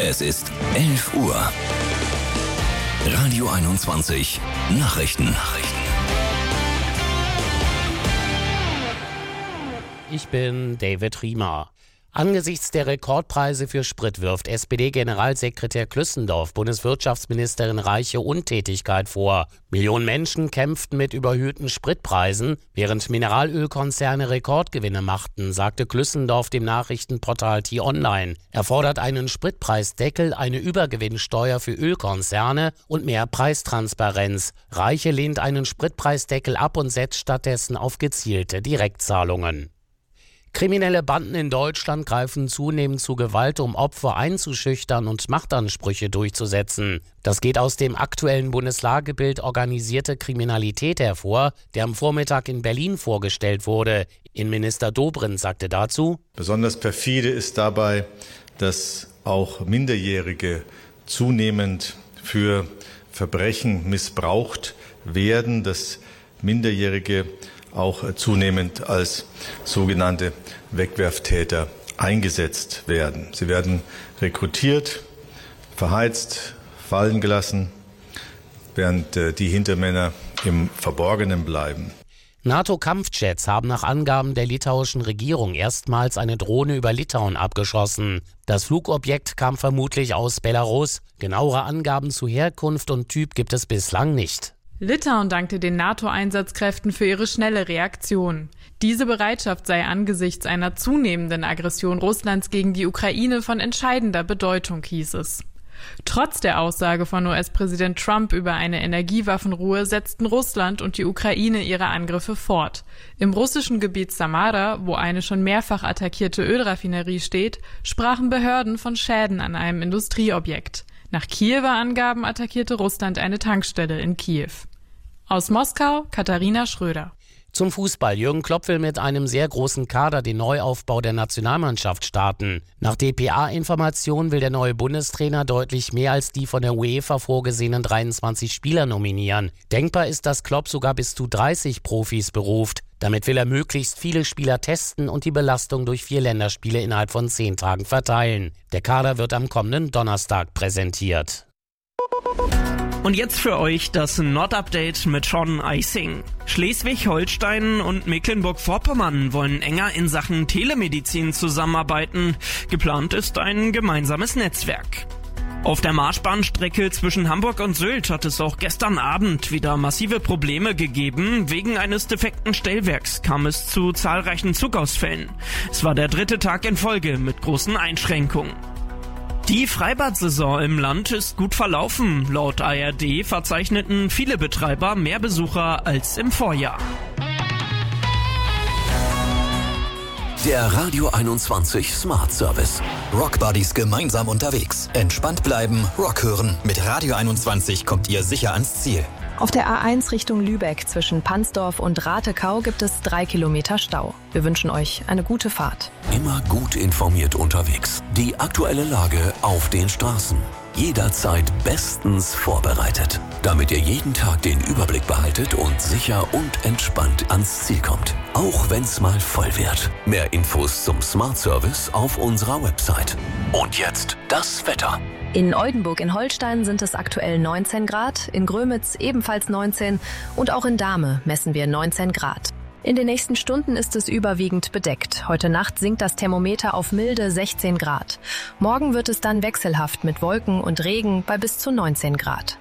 Es ist 11 Uhr. Radio 21 Nachrichten. Ich bin David Riemer. Angesichts der Rekordpreise für Sprit wirft SPD-Generalsekretär Klüssendorf Bundeswirtschaftsministerin Reiche Untätigkeit vor. Millionen Menschen kämpften mit überhöhten Spritpreisen, während Mineralölkonzerne Rekordgewinne machten, sagte Klüssendorf dem Nachrichtenportal T-Online. Er fordert einen Spritpreisdeckel, eine Übergewinnsteuer für Ölkonzerne und mehr Preistransparenz. Reiche lehnt einen Spritpreisdeckel ab und setzt stattdessen auf gezielte Direktzahlungen. Kriminelle Banden in Deutschland greifen zunehmend zu Gewalt, um Opfer einzuschüchtern und Machtansprüche durchzusetzen. Das geht aus dem aktuellen Bundeslagebild Organisierte Kriminalität hervor, der am Vormittag in Berlin vorgestellt wurde. Innenminister Dobrindt sagte dazu: Besonders perfide ist dabei, dass auch Minderjährige zunehmend für Verbrechen missbraucht werden, dass Minderjährige auch zunehmend als sogenannte Wegwerftäter eingesetzt werden. Sie werden rekrutiert, verheizt, fallen gelassen, während die Hintermänner im Verborgenen bleiben. NATO-Kampfjets haben nach Angaben der litauischen Regierung erstmals eine Drohne über Litauen abgeschossen. Das Flugobjekt kam vermutlich aus Belarus. Genauere Angaben zu Herkunft und Typ gibt es bislang nicht. Litauen dankte den NATO-Einsatzkräften für ihre schnelle Reaktion. Diese Bereitschaft sei angesichts einer zunehmenden Aggression Russlands gegen die Ukraine von entscheidender Bedeutung, hieß es. Trotz der Aussage von US-Präsident Trump über eine Energiewaffenruhe setzten Russland und die Ukraine ihre Angriffe fort. Im russischen Gebiet Samara, wo eine schon mehrfach attackierte Ölraffinerie steht, sprachen Behörden von Schäden an einem Industrieobjekt. Nach Kiewer Angaben attackierte Russland eine Tankstelle in Kiew. Aus Moskau, Katharina Schröder. Zum Fußball. Jürgen Klopp will mit einem sehr großen Kader den Neuaufbau der Nationalmannschaft starten. Nach dpa-Informationen will der neue Bundestrainer deutlich mehr als die von der UEFA vorgesehenen 23 Spieler nominieren. Denkbar ist, dass Klopp sogar bis zu 30 Profis beruft. Damit will er möglichst viele Spieler testen und die Belastung durch 4 Länderspiele innerhalb von 10 Tagen verteilen. Der Kader wird am kommenden Donnerstag präsentiert. Und jetzt für euch das Nord-Update mit Sean Eising. Schleswig-Holstein und Mecklenburg-Vorpommern wollen enger in Sachen Telemedizin zusammenarbeiten. Geplant ist ein gemeinsames Netzwerk. Auf der Marschbahnstrecke zwischen Hamburg und Sylt hat es auch gestern Abend wieder massive Probleme gegeben. Wegen eines defekten Stellwerks kam es zu zahlreichen Zugausfällen. Es war der 3. Tag in Folge mit großen Einschränkungen. Die Freibad-Saison im Land ist gut verlaufen. Laut ARD verzeichneten viele Betreiber mehr Besucher als im Vorjahr. Der Radio 21 Smart Service. Rock Buddies gemeinsam unterwegs. Entspannt bleiben, Rock hören. Mit Radio 21 kommt ihr sicher ans Ziel. Auf der A1 Richtung Lübeck zwischen Pansdorf und Ratekau gibt es 3 Kilometer Stau. Wir wünschen euch eine gute Fahrt. Immer gut informiert unterwegs. Die aktuelle Lage auf den Straßen. Jederzeit bestens vorbereitet, damit ihr jeden Tag den Überblick behaltet und sicher und entspannt ans Ziel kommt. Auch wenn's mal voll wird. Mehr Infos zum Smart Service auf unserer Website. Und jetzt das Wetter. In Oldenburg in Holstein sind es aktuell 19 Grad, in Grömitz ebenfalls 19 und auch in Dahme messen wir 19 Grad. In den nächsten Stunden ist es überwiegend bedeckt. Heute Nacht sinkt das Thermometer auf milde 16 Grad. Morgen wird es dann wechselhaft mit Wolken und Regen bei bis zu 19 Grad.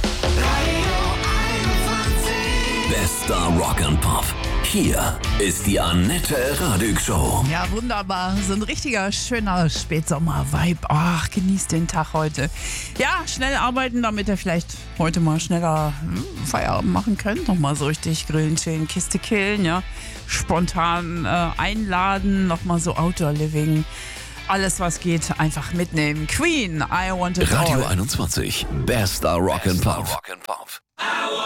Bester Rock and Pop. Hier ist die Annette Radig Show. Ja, wunderbar. So ein richtiger schöner Spätsommer-Vibe. Ach, genießt den Tag heute. Ja, schnell arbeiten, damit ihr vielleicht heute mal schneller Feierabend machen könnt. Nochmal so richtig grillen, chillen, Kiste killen, ja. Spontan einladen, nochmal so Outdoor-Living. Alles, was geht, einfach mitnehmen. Queen, I Want It All. Radio 21, bester Rock and Pop.